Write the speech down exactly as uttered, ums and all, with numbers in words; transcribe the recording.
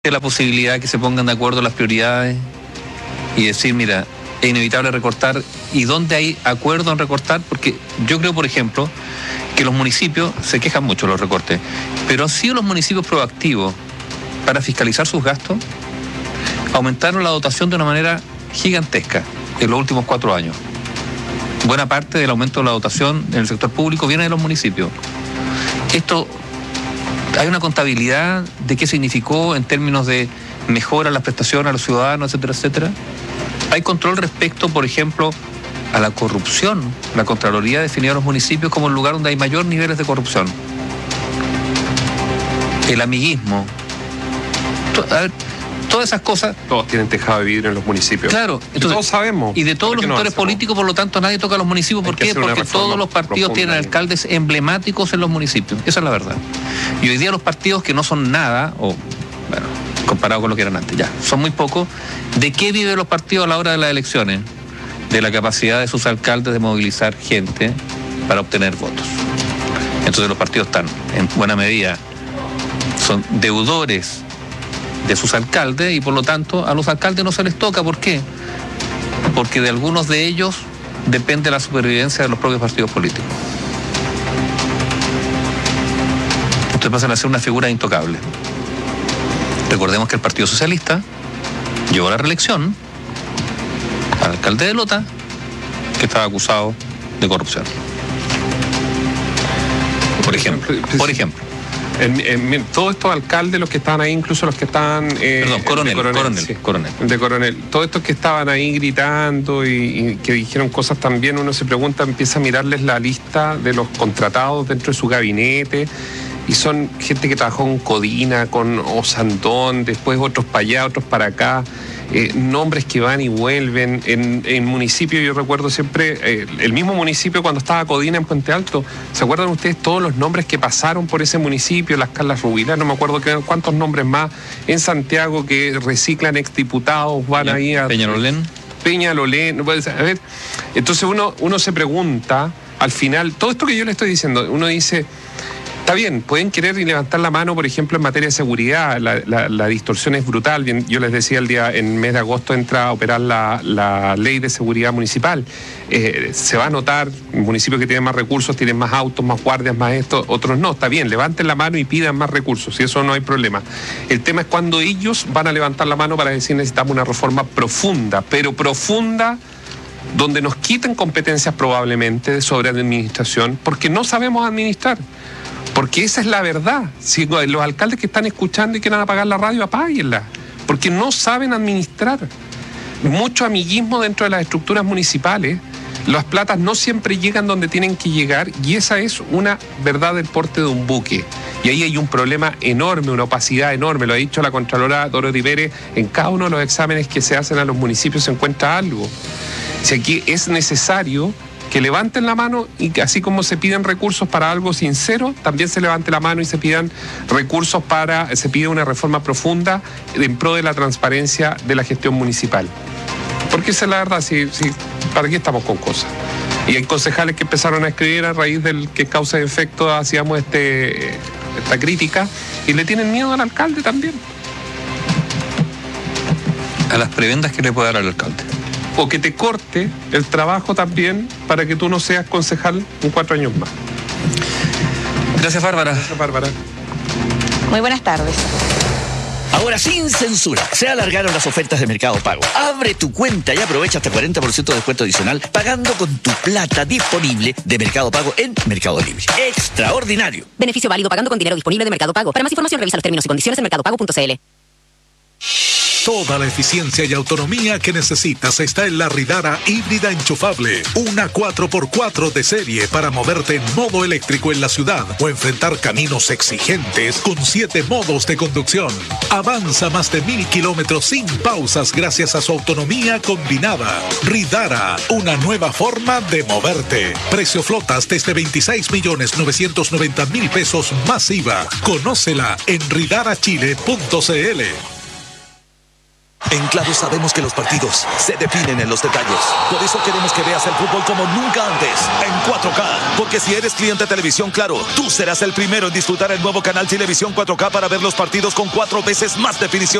la posibilidad de que se pongan de acuerdo las prioridades y decir, mira, es inevitable recortar, y dónde hay acuerdo en recortar, porque yo creo, por ejemplo, que los municipios se quejan mucho de los recortes, pero han sido los municipios proactivos para fiscalizar sus gastos, aumentaron la dotación de una manera gigantesca en los últimos cuatro años. Buena parte del aumento de la dotación en el sector público viene de los municipios. Esto, hay una contabilidad de qué significó en términos de mejora en las prestaciones a los ciudadanos, etcétera, etcétera. Hay control respecto, por ejemplo, a la corrupción. La Contraloría ha definido a los municipios como el lugar donde hay mayor niveles de corrupción. El amiguismo. A ver, todas esas cosas. Todos tienen tejado de vidrio en los municipios. Claro. Entonces, todos sabemos. Y de todos los sectores políticos, por lo tanto, nadie toca a los municipios. ¿Por qué? Porque todos los partidos tienen alcaldes emblemáticos en los municipios. Esa es la verdad. Y hoy día los partidos que no son nada, o bueno, comparado con lo que eran antes, ya, son muy pocos. ¿De qué viven los partidos a la hora de las elecciones? De la capacidad de sus alcaldes de movilizar gente para obtener votos. Entonces los partidos están, en buena medida, son deudores de sus alcaldes, y por lo tanto a los alcaldes no se les toca. ¿Por qué? Porque de algunos de ellos depende la supervivencia de los propios partidos políticos. Entonces pasan a ser una figura intocable. Recordemos que el Partido Socialista llevó a la reelección al alcalde de Lota, que estaba acusado de corrupción. Por ejemplo. Por ejemplo. En, en, todos estos alcaldes, los que estaban ahí, incluso los que estaban... Eh, Perdón, coronel, de coronel, coronel, sí, coronel. De coronel. Todos estos que estaban ahí gritando y, y que dijeron cosas también, uno se pregunta, empieza a mirarles la lista de los contratados dentro de su gabinete, y son gente que trabajó en Codina, con Osandón, después otros para allá, otros para acá. Eh, nombres que van y vuelven. En, en municipio, yo recuerdo siempre, eh, el mismo municipio cuando estaba Codina en Puente Alto, ¿se acuerdan ustedes todos los nombres que pasaron por ese municipio? Las Carlas Rubilar, no me acuerdo qué, cuántos nombres más, en Santiago que reciclan exdiputados, van ya, ahí a... Peñalolén. Peñalolén, a ver, entonces uno, uno se pregunta, al final, todo esto que yo le estoy diciendo, uno dice... Está bien, pueden querer y levantar la mano, por ejemplo, en materia de seguridad. La, la, la distorsión es brutal. Bien, yo les decía, el día en mes de agosto entra a operar la, la ley de seguridad municipal. Eh, se va a notar, municipios que tienen más recursos, tienen más autos, más guardias, más esto, otros no. Está bien, levanten la mano y pidan más recursos, y eso no hay problema. El tema es cuando ellos van a levantar la mano para decir necesitamos una reforma profunda, pero profunda, donde nos quiten competencias probablemente sobre administración, porque no sabemos administrar. Porque esa es la verdad. Si los alcaldes que están escuchando y quieren apagar la radio, apáguenla. Porque no saben administrar. Mucho amiguismo dentro de las estructuras municipales. Las platas no siempre llegan donde tienen que llegar, y esa es una verdad del porte de un buque. Y ahí hay un problema enorme, una opacidad enorme. Lo ha dicho la Contralora Dorothy Pérez, en cada uno de los exámenes que se hacen a los municipios se encuentra algo. Si aquí es necesario que levanten la mano, y que así como se piden recursos para algo sincero, también se levante la mano y se pidan recursos para, se pide una reforma profunda en pro de la transparencia de la gestión municipal. Porque esa es la verdad, si, si, ¿para qué estamos con cosas? Y hay concejales que empezaron a escribir a raíz del que causa y efecto hacíamos este, esta crítica, y le tienen miedo al alcalde también. A las prebendas que le puede dar al alcalde. O que te corte el trabajo también para que tú no seas concejal en cuatro años más. Gracias, Bárbara. Gracias, Bárbara. Muy buenas tardes. Ahora sin censura, se alargaron las ofertas de Mercado Pago. Abre tu cuenta y aprovecha hasta cuarenta por ciento de descuento adicional pagando con tu plata disponible de Mercado Pago en Mercado Libre. ¡Extraordinario! Beneficio válido pagando con dinero disponible de Mercado Pago. Para más información revisa los términos y condiciones en mercado pago punto c l. Toda la eficiencia y autonomía que necesitas está en la Ridara híbrida enchufable. Una cuatro por cuatro de serie para moverte en modo eléctrico en la ciudad o enfrentar caminos exigentes con siete modos de conducción. Avanza más de mil kilómetros sin pausas gracias a su autonomía combinada. Ridara, una nueva forma de moverte. Precio flotas desde veintiséis millones novecientos noventa mil pesos más I V A. Conócela en ridara chile punto c l. En Claro sabemos que los partidos se definen en los detalles. Por eso queremos que veas el fútbol como nunca antes, en cuatro K. Porque si eres cliente de Televisión Claro, tú serás el primero en disfrutar el nuevo canal Televisión cuatro K para ver los partidos con cuatro veces más definición.